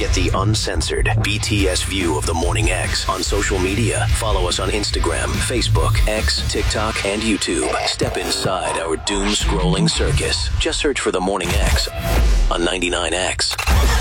Get the uncensored BTS view of the Morning X on social media. Follow us on Instagram, Facebook, X, TikTok, and YouTube. Step inside our doom-scrolling circus. Just search for the Morning X on 99X.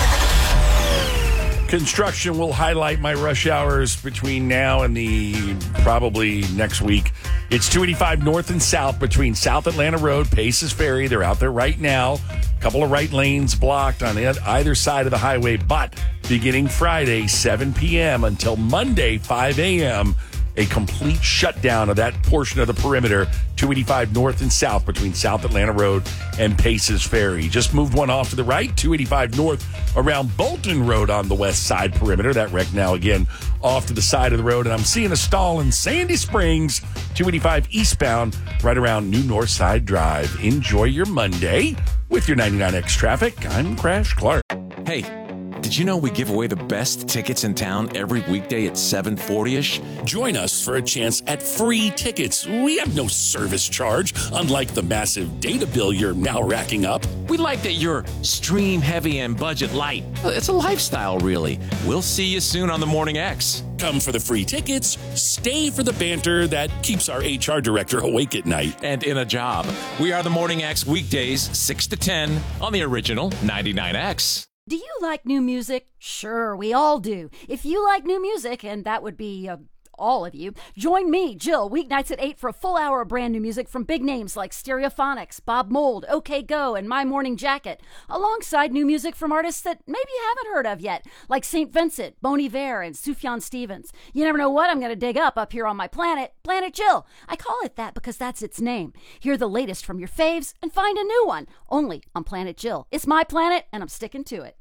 Construction will highlight my rush hours between now and the probably next week. It's 285 north and south between South Atlanta Road, Paces Ferry. They're out there right now. A couple of right lanes blocked on either side of the highway. But beginning Friday, 7 p.m. until Monday, 5 a.m., a complete shutdown of that portion of the perimeter, 285 north and south between South Atlanta Road and Paces Ferry. Just moved one off to the right, 285 north around Bolton Road on the west side perimeter. That wreck now again off to the side of the road. And I'm seeing a stall in Sandy Springs, 285 eastbound, right around New North Side Drive. Enjoy your Monday with your 99X traffic. I'm Crash Clark. Hey, did you know we give away the best tickets in town every weekday at 7:40-ish? Join us for a chance at free tickets. We have no service charge, unlike the massive data bill you're now racking up. We like that you're stream heavy and budget light. It's a lifestyle, really. We'll see you soon on the Morning X. Come for the free tickets, stay for the banter that keeps our HR director awake at night. And in a job. We are the Morning X weekdays, 6 to 10 on the original 99X. Do you like new music? Sure, we all do. If you like new music, and that would be all of you, join me, Jill, weeknights at 8 for a full hour of brand new music from big names like Stereophonics, Bob Mould, OK Go, and My Morning Jacket, alongside new music from artists that maybe you haven't heard of yet, like St. Vincent, Bon Iver, and Sufjan Stevens. You never know what I'm going to dig up here on my planet, Planet Jill. I call it that because that's its name. Hear the latest from your faves and find a new one, only on Planet Jill. It's my planet, and I'm sticking to it.